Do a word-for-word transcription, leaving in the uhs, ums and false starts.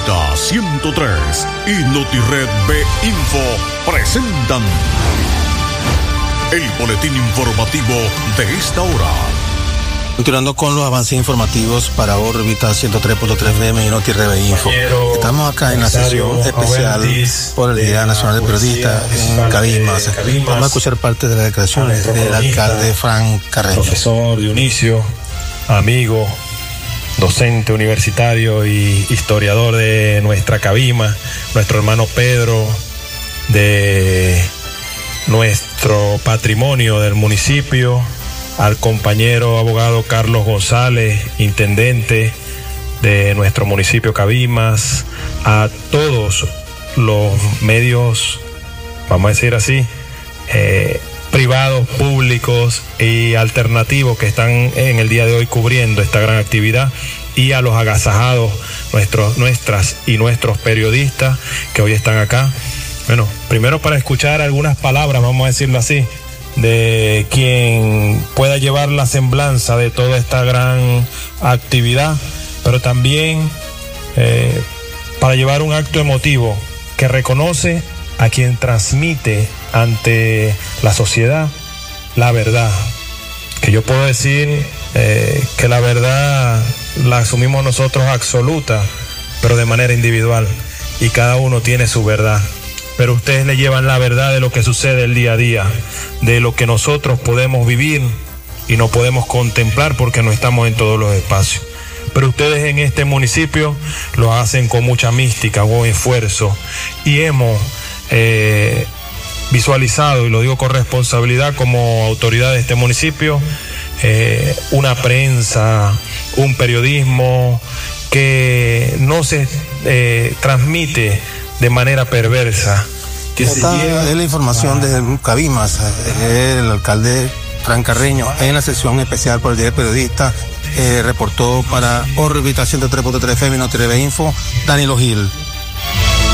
Órbita ciento tres y NotiRed B Info presentan el boletín informativo de esta hora. Continuando con los avances informativos para Órbita ciento tres punto tres F M y NotiRed B Info. Estamos acá en la sesión especial por el Día Nacional del Periodista en Cabimas. Vamos a escuchar parte de las declaraciones del alcalde Frank Carreño. Profesor Dionisio, amigo, docente universitario y historiador de nuestra Cabima, nuestro hermano Pedro, de nuestro patrimonio del municipio, al compañero abogado Carlos González, intendente de nuestro municipio Cabimas, a todos los medios, vamos a decir así, eh, privados, públicos y alternativos que están en el día de hoy cubriendo esta gran actividad, y a los agasajados, nuestros, nuestras y nuestros periodistas que hoy están acá. Bueno, primero para escuchar algunas palabras, vamos a decirlo así, de quien pueda llevar la semblanza de toda esta gran actividad, pero también eh, para llevar un acto emotivo que reconoce a quien transmite ante la sociedad la verdad, que yo puedo decir eh, que la verdad la asumimos nosotros absoluta, pero de manera individual, y cada uno tiene su verdad. Pero ustedes le llevan la verdad de lo que sucede el día a día, de lo que nosotros podemos vivir y no podemos contemplar porque no estamos en todos los espacios. Pero ustedes en este municipio lo hacen con mucha mística, con esfuerzo, y hemos eh, visualizado, y lo digo con responsabilidad como autoridad de este municipio, eh, una prensa, un periodismo que no se eh, transmite de manera perversa. Que Esta se lleva... es la información de Cabimas, el alcalde Frank Carreño, en la sesión especial por el Día del Periodista, eh, reportó para Órbita ciento tres punto tres F M y NotiRed B Info, Danilo Gil.